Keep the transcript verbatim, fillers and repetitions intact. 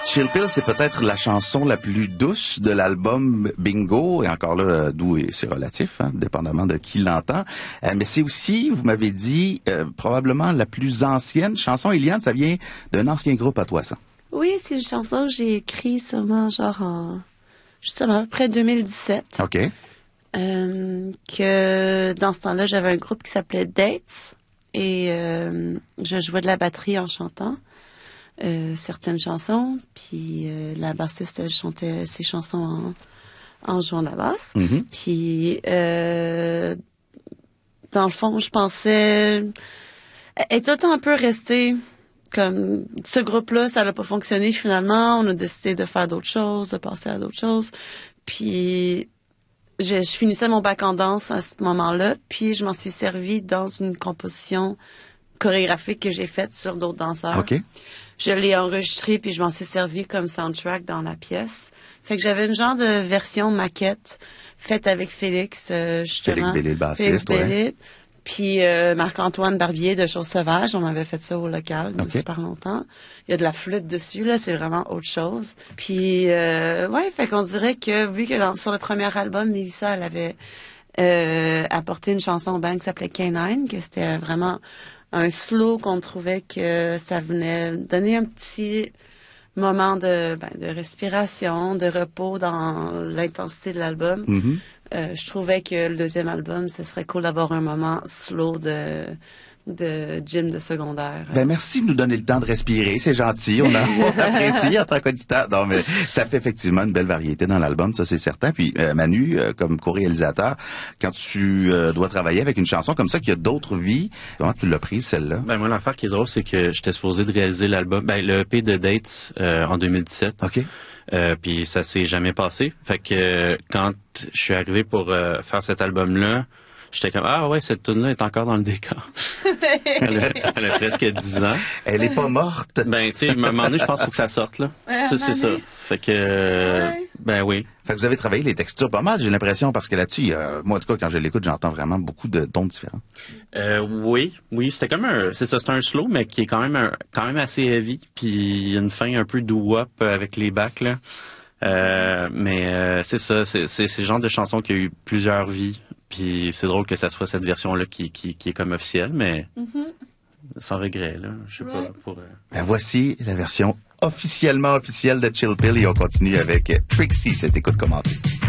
Chill Pill, c'est peut-être la chanson la plus douce de l'album Bingo, et encore là, doux, et c'est relatif, hein, dépendamment de qui l'entend. Euh, mais c'est aussi, vous m'avez dit, euh, probablement la plus ancienne chanson. Eliane, ça vient d'un ancien groupe à toi, ça? Oui, c'est une chanson que j'ai écrite sûrement genre en, justement, après deux mille dix-sept. OK. Euh, que dans ce temps-là, j'avais un groupe qui s'appelait Dates, et euh, je jouais de la batterie en chantant. Euh, certaines chansons, puis euh, la bassiste, elle chantait ses chansons en, en jouant de la basse. Mm-hmm. Puis, euh, dans le fond, je pensais... Elle est tout le temps un peu restée comme... Ce groupe-là, ça n'a pas fonctionné finalement. On a décidé de faire d'autres choses, de passer à d'autres choses. Puis, je, je finissais mon bac en danse à ce moment-là, puis je m'en suis servi dans une composition chorégraphique que j'ai faite sur d'autres danseurs. OK. Je l'ai enregistré puis je m'en suis servi comme soundtrack dans la pièce. Fait que j'avais une genre de version maquette faite avec Félix, euh, justement. Félix Bellil, le bassiste, Félix ouais. Bellil. Puis euh, Marc-Antoine Barbier de Choses Sauvages. On avait fait ça au local il y a Okay. super longtemps. Il y a de la flûte dessus, là. C'est vraiment autre chose. Puis, euh, ouais, fait qu'on dirait que, vu que dans, sur le premier album, Mélissa, elle avait euh, apporté une chanson au band qui s'appelait Canine, que c'était vraiment un slow qu'on trouvait que ça venait donner un petit moment de, ben, de respiration, de repos dans l'intensité de l'album. Mm-hmm. Euh, je trouvais que le deuxième album, ce serait cool d'avoir un moment slow de, de gym de secondaire. Ben, merci de nous donner le temps de respirer. C'est gentil. On, a, on apprécie en tant qu'auditeur. Non, mais ça fait effectivement une belle variété dans l'album, ça, c'est certain. Puis, euh, Manu, euh, comme co-réalisateur, quand tu euh, dois travailler avec une chanson comme ça, qui a d'autres vies, comment tu l'as prise, celle-là? Ben, moi, l'affaire qui est drôle, c'est que j'étais supposé de réaliser l'album, ben, le E P de Dates, euh, en deux mille dix-sept. OK. Euh, puis ça s'est jamais passé. Fait que euh, quand je suis arrivé pour euh, faire cet album-là, j'étais comme, ah ouais, cette tune-là est encore dans le décor. elle, a, elle a presque dix ans. Elle est pas morte. Ben, tu sais, à un moment donné, je pense qu'il faut que ça sorte, là. Ouais, Ça, c'est ça. donné. Fait que, euh, Ouais. ben oui. Fait que vous avez travaillé les textures pas mal, j'ai l'impression, parce que là-dessus, il y a- moi, en tout cas, quand je l'écoute, j'entends vraiment beaucoup de tons différents. Euh, oui, oui, c'était comme un, c'est ça, c'est un slow, mais qui est quand même un, quand même assez heavy, puis une fin un peu doo-wop avec les bacs, là. Euh, mais euh, c'est ça, c'est, c'est, c'est le genre de chanson qui a eu plusieurs vies, puis c'est drôle que ça soit cette version-là qui, qui, qui est comme officielle, mais Mm-hmm. sans regret, là, je sais Ouais. pas, pour... euh, Ben, voici la version officiellement officielle de Chill Pill, et on continue avec Trixie, cette écoute commentée.